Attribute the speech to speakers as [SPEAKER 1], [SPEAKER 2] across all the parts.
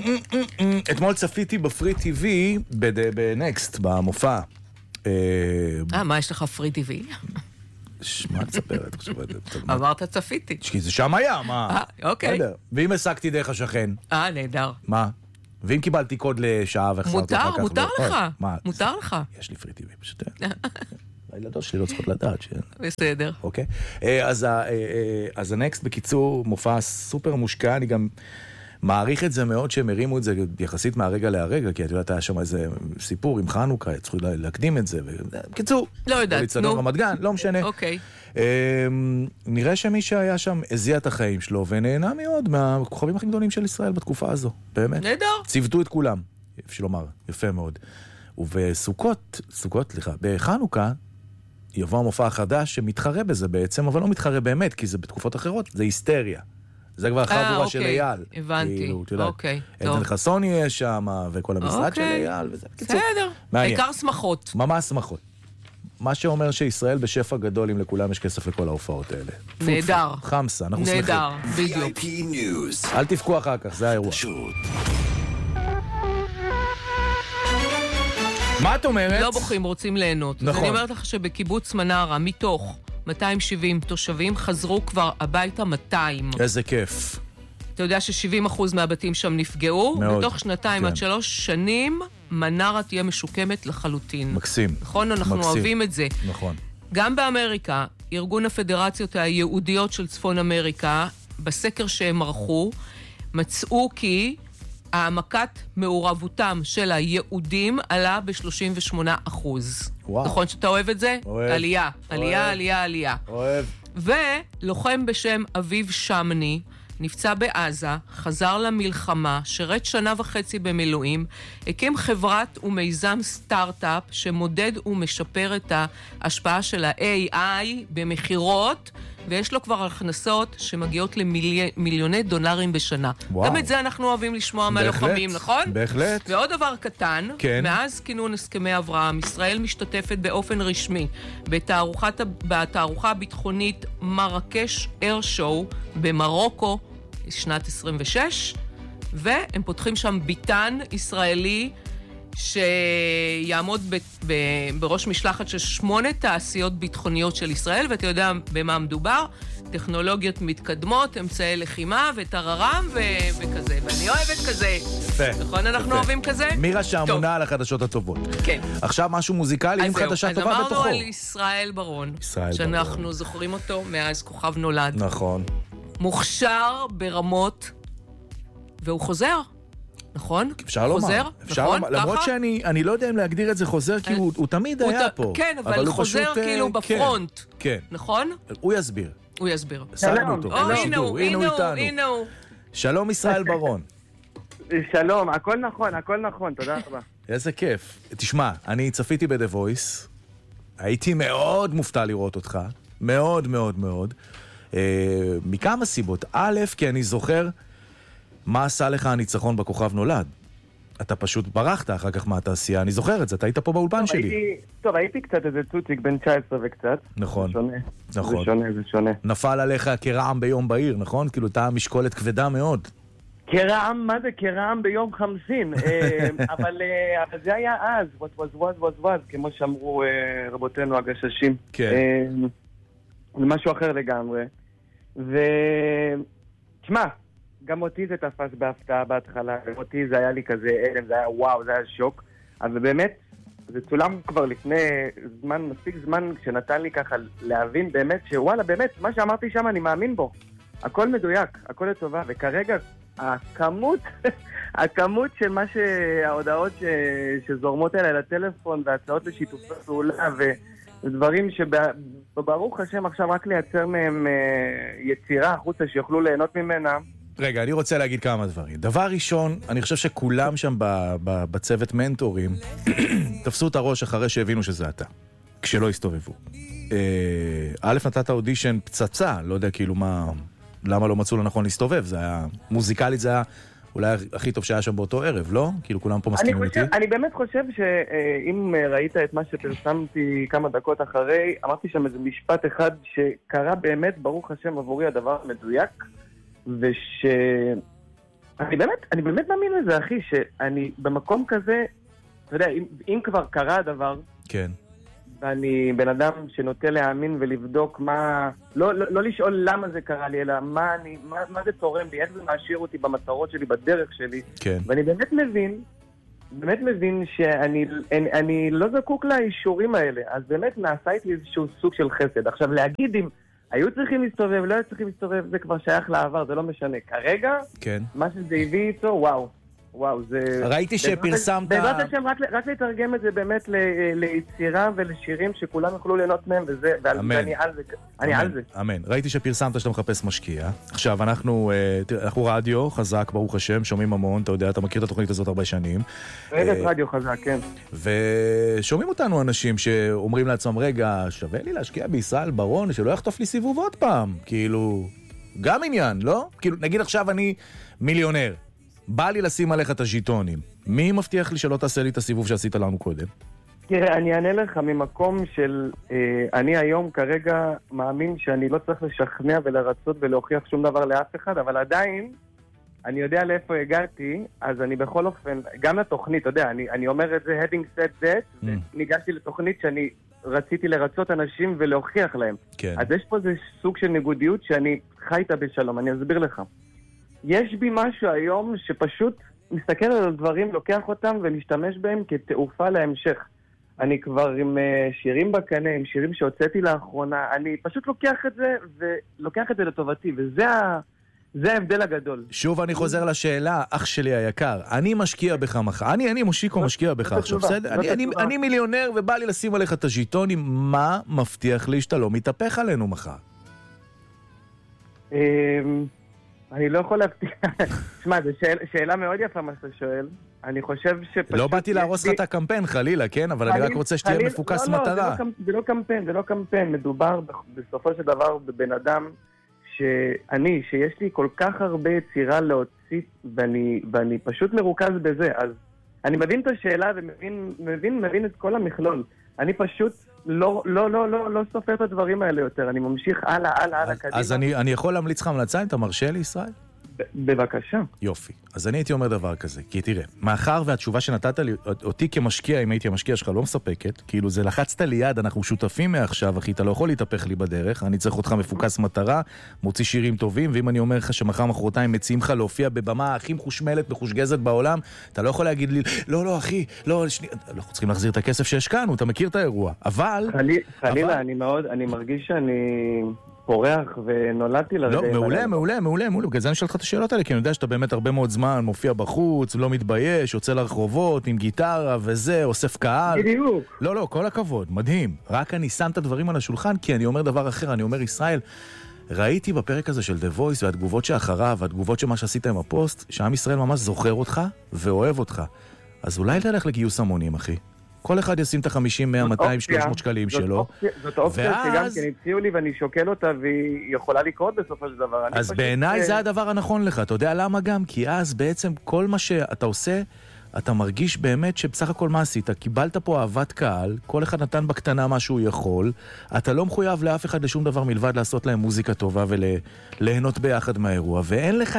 [SPEAKER 1] אתמול צפיתי בפרי טיווי בנקסט, במופע.
[SPEAKER 2] מה יש לך פרי טיווי?
[SPEAKER 1] מה תספרת?
[SPEAKER 2] אמרת צפיתי.
[SPEAKER 1] כי זה שם היה, מה?
[SPEAKER 2] אוקיי.
[SPEAKER 1] ואם הסקתי דרך השכן?
[SPEAKER 2] נהדר.
[SPEAKER 1] מה? ואם קיבלתי קוד לשעה והחזרתי אחר כך?
[SPEAKER 2] מותר לך. מותר לך.
[SPEAKER 1] יש לי פרי טיווי, פשוט. הילדות שלי לא צריכות לדעת.
[SPEAKER 2] בסדר.
[SPEAKER 1] אוקיי. אז הנקסט בקיצור מופע סופר מושקע, אני גם מעריך את זה מאוד שהם הרימו את זה יחסית מהרגע להרגע, כי את יודעת, היה שם איזה סיפור עם חנוכה, צריכו להקדים את זה, בקיצור.
[SPEAKER 2] לא יודעת, נו.
[SPEAKER 1] רמת גן, לא משנה.
[SPEAKER 2] אוקיי.
[SPEAKER 1] נראה שמי שהיה שם הזיע את החיים שלו, ונהנה מאוד מהכוכבים הכי גדולים של ישראל בתקופה הזו, באמת.
[SPEAKER 2] נהדר.
[SPEAKER 1] ציוותו את כולם, אפשר לומר, יפה מאוד. ובסוכות, בחנוכה, יבוא המופע החדש שמתחרה בזה בעצם, אבל לא מתחרה באמת, כי זה בתקופות אחרות, זה היסטריה. זה כבר החבורה של אייל.
[SPEAKER 2] הבנתי, אוקיי.
[SPEAKER 1] עדן חסון יהיה שם, וכל המשרד של אייל, וזה בקיצור.
[SPEAKER 2] בסדר, בעיקר שמחות.
[SPEAKER 1] ממש שמחות. מה שאומר שישראל בשפע גדול, אם לכולם יש כסף לכל ההופעות האלה.
[SPEAKER 2] נהדר.
[SPEAKER 1] חמסה, אנחנו שמחים.
[SPEAKER 2] נהדר, בדיוק.
[SPEAKER 1] אל תפקו אחר כך, זה האירוע. מה את אומרת?
[SPEAKER 2] לא בוחרים, רוצים ליהנות.
[SPEAKER 1] נכון.
[SPEAKER 2] אני אומרת לך שבקיבוץ מנרה, מתוך 270 תושבים, חזרו כבר הביתה 200.
[SPEAKER 1] איזה כיף.
[SPEAKER 2] אתה יודע ש70% מהבתים שם נפגעו,
[SPEAKER 1] מאוד.
[SPEAKER 2] בתוך 2 עד 3 שנים, מנרה תהיה משוקמת לחלוטין.
[SPEAKER 1] מקסים.
[SPEAKER 2] נכון? אנחנו אוהבים את זה.
[SPEAKER 1] נכון.
[SPEAKER 2] גם באמריקה, ארגון הפדרציות היהודיות של צפון אמריקה, בסקר שהם ערכו, מצאו כי העמקת מעורבותם של היהודים עלה ב-38%.
[SPEAKER 1] וואו.
[SPEAKER 2] נכון שאתה אוהב את זה?
[SPEAKER 1] אוהב.
[SPEAKER 2] עלייה,
[SPEAKER 1] אוהב.
[SPEAKER 2] עלייה, עלייה, עלייה.
[SPEAKER 1] אוהב.
[SPEAKER 2] ולוחם בשם אביב שמני, נפצע בעזה, חזר למלחמה, שירת 1.5 שנה במילואים, הקים חברת ומיזם סטארט-אפ שמודד ומשפר את ההשפעה של ה-AI במחירות, ויש לו כבר הכנסות שמגיעות למיליוני דולרים בשנה.
[SPEAKER 1] וואו.
[SPEAKER 2] גם את זה אנחנו אוהבים לשמוע מהלוחמים, נכון?
[SPEAKER 1] בהחלט.
[SPEAKER 2] ועוד דבר קטן,
[SPEAKER 1] כן.
[SPEAKER 2] מאז כינון הסכמי אברהם, ישראל משתתפת באופן רשמי בתערוכה הביטחונית מרקש אייר שואו במרוקו, שנת 26, והם פותחים שם ביטן ישראלי שיעמוד בראש משלחת של 8 תעשיות ביטחוניות של ישראל, ואתה יודע במה מדובר? טכנולוגיות מתקדמות, אמצעי לחימה וטררם וכזה, ואני אוהבת כזה.
[SPEAKER 1] יפה.
[SPEAKER 2] נכון, אנחנו אוהבים כזה?
[SPEAKER 1] מירה שאמונה על החדשות הטובות.
[SPEAKER 2] כן.
[SPEAKER 1] עכשיו משהו מוזיקלי עם חדשה טובה בתוכו.
[SPEAKER 2] אז אמרנו על ישראל ברון, שאנחנו זוכרים אותו מאז כוכב נולד.
[SPEAKER 1] נכון.
[SPEAKER 2] מוכשר ברמות, והוא חוזר. נכון?
[SPEAKER 1] אפשר לומר.
[SPEAKER 2] נכון?
[SPEAKER 1] למרות שאני לא יודע אם להגדיר את זה חוזר, כי הוא תמיד היה פה.
[SPEAKER 2] כן, אבל חוזר כאילו בפרונט.
[SPEAKER 1] כן.
[SPEAKER 2] נכון?
[SPEAKER 1] הוא יסביר.
[SPEAKER 2] הוא יסביר.
[SPEAKER 1] שלום אותו.
[SPEAKER 2] הנה הוא איתנו.
[SPEAKER 1] שלום ישראל ברון.
[SPEAKER 3] שלום, הכל נכון, תודה רבה.
[SPEAKER 1] איזה כיף. תשמע, אני צפיתי ב-The Voice, הייתי מאוד מופתע לראות אותך, מאוד מאוד מאוד, מכמה סיבות. א', כי אני זוכר מה עשה לך הניצחון בכוכב נולד. אתה פשוט ברחת אחר כך מהתעשייה, אני זוכר את זה, אתה היית פה באולפן שלי.
[SPEAKER 3] הייתי קצת איזה צוציק בין 19 וקצת.
[SPEAKER 1] נכון.
[SPEAKER 3] זה שונה.
[SPEAKER 1] נפל עליך כרעם ביום בהיר, נכון? כאילו אתה משקולת כבדה מאוד.
[SPEAKER 3] כרעם, מה זה כרעם ביום חמסין? אבל זה היה אז, what was, כמו שאמרו רבותינו הגששים.
[SPEAKER 1] כן.
[SPEAKER 3] זה משהו אחר לגמרי. תשמע, גם אותי זה תפס בהפתעה בהתחלה, אותי זה היה לי כזה אלם, זה היה וואו, זה היה שוק, אבל באמת, זה צולם כבר לפני מספיק זמן, שנתן לי ככה להבין באמת שוואלה, באמת, מה שאמרתי שם אני מאמין בו. הכל מדויק, הכל לטובה, וכרגע הכמות של מה שההודעות שזורמות אליי לטלפון, והצעות לשיתופי פעולה, ודברים שברוך השם עכשיו רק לייצר מהם יצירה החוצה שיוכלו ליהנות ממנה.
[SPEAKER 1] רגע, אני רוצה להגיד כמה דברים. דבר ראשון, אני חושב שכולם שם בצוות מנטורים תפסו את הראש אחרי שהבינו שזה אתה, כשלא הסתובבו. א', נתת אודישן פצצה, לא יודע כאילו למה לא מצאו לנכון להסתובב, זה היה, מוזיקלית זה היה אולי הכי טוב שהיה שם באותו ערב, לא? כאילו כולם פה מסכימים איתי.
[SPEAKER 3] אני באמת חושב שאם ראית את מה שפרסמתי כמה דקות אחרי, אמרתי שם איזה משפט אחד שקרה באמת, ברוך השם עבורי הדבר מדויק, ושאני אני באמת מאמין לזה, אחי, שאני במקום כזה, אתה יודע, אם כבר קרה הדבר,
[SPEAKER 1] כן.
[SPEAKER 3] ואני בן אדם שנוטה להאמין ולבדוק מה, לא לשאול למה זה קרה לי, אלא מה זה תורם לי, איך זה מעשיר אותי במטרות שלי, בדרך שלי.
[SPEAKER 1] כן.
[SPEAKER 3] ואני באמת מבין שאני לא זקוק לאישורים האלה, אז באמת נעשה איתי איזשהו סוג של חסד. עכשיו להגיד אם היו צריכים להסתובב, לא היו צריכים להסתובב, זה כבר שייך לעבר, זה לא משנה. כרגע,
[SPEAKER 1] כן.
[SPEAKER 3] מה שזה הביא איתו, וואו, זה...
[SPEAKER 1] ראיתי שפרסמת...
[SPEAKER 3] בעזרת השם, רק לתרגם את זה באמת ליצירה ולשירים שכולם יוכלו ליהנות מהם, ואני על זה.
[SPEAKER 1] אמן. ראיתי שפרסמת שאתה מחפש משקיע. עכשיו, אנחנו רדיו חזק, ברוך השם, שומעים המון, אתה יודע, אתה מכיר את התוכנית הזאת הרבה שנים.
[SPEAKER 3] רדיו חזק, כן.
[SPEAKER 1] ושומעים אותנו אנשים שאומרים לעצמם, רגע, שווה לי להשקיע בישראל ברון, שלא יחטוף לי סיבוב עוד פעם. כאילו, גם עניין, לא? כאילו, נגיד עכשיו אני מיליונר. בא לי לשים עליך את הז'יטונים. מי מבטיח לי שלא תעשה לי את הסיבוב שעשית לנו קודם?
[SPEAKER 3] תראה, אני אענה לך ממקום של... אני היום כרגע מאמין שאני לא צריך לשכנע ולרצות ולהוכיח שום דבר לאף אחד, אבל עדיין אני יודע לאיפה הגעתי, אז אני בכל אופן, גם לתוכנית, אתה יודע, אני אומר את זה, having said that, וניגשתי לתוכנית שאני רציתי לרצות אנשים ולהוכיח להם.
[SPEAKER 1] כן.
[SPEAKER 3] אז יש פה איזה סוג של ניגודיות שאני חי איתה בשלום, אני אסביר לך. יש בי משהו היום שפשוט מסתכל על הדברים, לוקח אותם ומשתמש בהם כתעופה להמשך. אני כבר עם שירים בקנה, עם שירים שהוצאתי לאחרונה, אני פשוט לוקח את זה ולוקח את זה לטובתי, וזה ההבדל הגדול.
[SPEAKER 1] שוב אני חוזר לשאלה, אח שלי היקר, אני משקיע בך מחר, אני מושיקו משקיע בך עכשיו, בסדר? אני מיליונר ובא לי לשים עליך את הז'יטונים, מה מבטיח לי שאתה לא מתהפך עלינו מחר?
[SPEAKER 3] אני לא יכול להבטיח. שמע, זו שאלה מאוד יפה מה שאתה שואל. אני חושב שפשוט...
[SPEAKER 1] לא באתי להרוס לך את הקמפיין, חלילה, כן? אבל אני רק רוצה שתהיה מפוקס מטרה.
[SPEAKER 3] זה לא קמפיין. מדובר בסופו של דבר בבן אדם שיש לי כל כך הרבה יצירה להוציא, ואני פשוט מרוכז בזה. אז אני מבין את השאלה ומבין את כל המכלול. אני פשוט לא סופר את הדברים האלה יותר. אני ממשיך הלאה קדימה.
[SPEAKER 1] אז אני יכול להמליץ לך המלצה אם אתה מרשה לי, ישראל?
[SPEAKER 3] בבקשה.
[SPEAKER 1] יופי. אז אני הייתי אומר דבר כזה, כי תראה, מאחר והתשובה שנתת לי, אותי כמשקיע, אם הייתי המשקיע שלך, לא מספקת, כאילו זה לחצת לי יד, אנחנו שותפים מעכשיו, אחי, אתה לא יכול להתהפך לי בדרך, אני צריך אותך מפוקס מטרה, מוציא שירים טובים, ואם אני אומר לך שמחר מחרתיים מציעים לך להופיע בבמה הכי מחושמלת, מחושגזת בעולם, אתה לא יכול להגיד לי, לא, אחי, לא, אנחנו צריכים להחזיר את הכסף שהשקענו, אתה מכיר את האירוע, אבל...
[SPEAKER 3] חלילה, אני מרגיש שאני פורח ונולדתי לרגעים.
[SPEAKER 1] לא, מעולה. בגלל זה אני שואל לך את השאלות האלה, כי אני יודע שאתה באמת הרבה מאוד זמן מופיע בחוץ, לא מתבייש, יוצא לרחובות עם גיטרה וזה, אוסף קהל.
[SPEAKER 3] בדיוק.
[SPEAKER 1] לא, כל הכבוד, מדהים. רק אני שם את הדברים על השולחן, כי אני אומר דבר אחר, אני אומר, ישראל, ראיתי בפרק הזה של The Voice והתגובות שאחריו, והתגובות שמה שעשית עם הפוסט, שעם ישראל ממש זוכר אותך ואוהב אותך. אז אולי תלך לגיוס המונים, אחי. כל אחד ישים את ה-50, 100, 200, 300 שקלים שלו.
[SPEAKER 3] זאת אופציה שגם כן הציעו לי ואני שוקל אותה והיא יכולה לקרות בסופו של דבר.
[SPEAKER 1] אז בעיניי זה הדבר הנכון לך. אתה יודע למה גם? כי אז בעצם כל מה שאתה עושה, אתה מרגיש באמת שבסך הכל מה עשית? קיבלת פה אהבת קהל, כל אחד נתן בקטנה מה שהוא יכול, אתה לא מחויב לאף אחד לשום דבר מלבד לעשות להם מוזיקה טובה וליהנות ביחד מהאירוע. ואין לך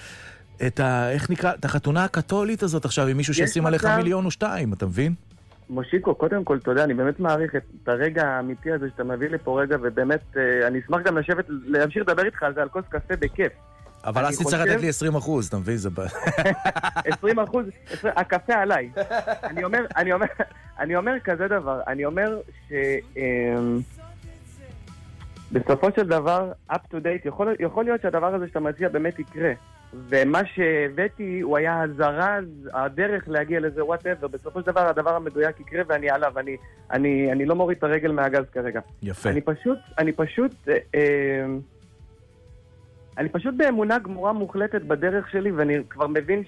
[SPEAKER 1] איך נקרא, את החתונה הקתולית הזאת עכשיו עם מישהו שישים עליך 1 מיליון או 2, אתה מבין?
[SPEAKER 3] מושיקו, קודם כל תודה, אני באמת מעריך את הרגע האמיתי הזה שאתה מביא לי פה רגע, ובאמת אני אשמח גם להמשיך לדבר איתך על זה, על כוס קפה בכיף.
[SPEAKER 1] אבל אז תצטרך לתת לי 20%, אתה מבין?
[SPEAKER 3] 20%, הקפה עליי. אני אומר כזה דבר, אני אומר בסופו של דבר, up to date, יכול להיות שהדבר הזה שאתה מציע באמת יקרה. ומה שהבאתי הוא היה הזרז, הדרך להגיע לזה, whatever. בסופו של דבר הדבר המדויק יקרה ואני עליו, אני לא מוריד את הרגל מהגז כרגע.
[SPEAKER 1] יפה.
[SPEAKER 3] אני פשוט באמונה גמורה מוחלטת בדרך שלי, ואני כבר מבין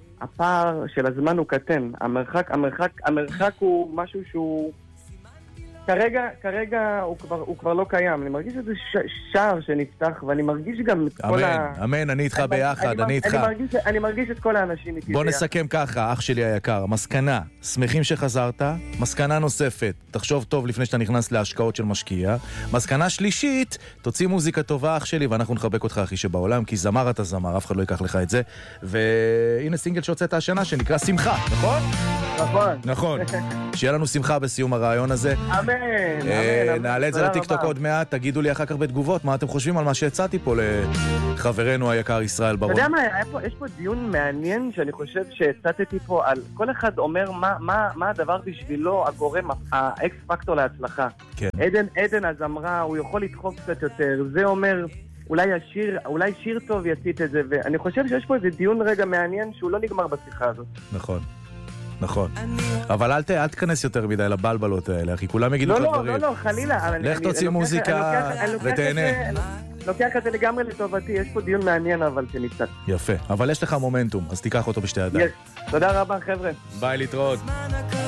[SPEAKER 3] הפער של הזמן הוא קטן. המרחק הוא משהו שהוא כרגע הוא כבר לא קיים. אני מרגיש שזה שער שנפתח, ואני מרגיש גם את כל
[SPEAKER 1] אמן, אני איתך ביחד, אני איתך.
[SPEAKER 3] אני מרגיש את כל האנשים איתי.
[SPEAKER 1] בוא נסכם ככה, אח שלי היקר. מסקנה, שמחים שחזרת. מסקנה נוספת, תחשוב טוב לפני שאתה נכנס להשקעות של משקיע. מסקנה שלישית, תוציא מוזיקה טובה, אח שלי, ואנחנו נחבק אותך הכי שבעולם, כי זמר אתה זמר, אף אחד לא ייקח לך את זה. והנה סינגל שהוצאת השנה שנקרא שמחה, נכון? נכון. שיהיה לנו שמחה בסיום הרעיון הזה.
[SPEAKER 3] אמן.
[SPEAKER 1] נעלה את זה לטיקטוק עוד מעט, תגידו לי אחר כך בתגובות מה אתם חושבים על מה שהצעתי פה לחברנו היקר ישראל ברון.
[SPEAKER 3] אתה יודע מה, יש פה דיון מעניין שאני חושב שהצעתי פה על כל אחד אומר מה הדבר בשבילו הגורם, האקס פקטור להצלחה. עדן הזמרה, הוא יכול לדחוף קצת יותר, זה אומר אולי שיר טוב יצית את זה, ואני חושב שיש פה איזה דיון רגע מעניין שהוא לא נגמר בשיחה הזאת.
[SPEAKER 1] נכון. אבל אל תכנס יותר מדי לבלבלות האלה, אחי, כולם יגידו לך דברים.
[SPEAKER 3] לא, חלילה.
[SPEAKER 1] לך תוציא מוזיקה ותהנה.
[SPEAKER 3] לוקח את זה לגמרי לטובתי, יש פה דיון מעניין אבל שניצת.
[SPEAKER 1] יפה, אבל יש לך מומנטום, אז תיקח אותו בשתי ידיים.
[SPEAKER 3] תודה רבה, חבר'ה.
[SPEAKER 1] ביי, להתראות.